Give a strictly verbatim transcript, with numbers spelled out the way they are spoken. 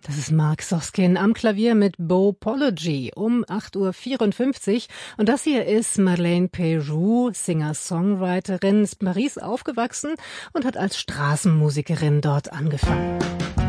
Das ist Mark Soskin am Klavier mit Bopology um acht Uhr vierundfünfzig. Und das hier ist Marlene Peroux, Singer-Songwriterin, ist in Paris aufgewachsen und hat als Straßenmusikerin dort angefangen.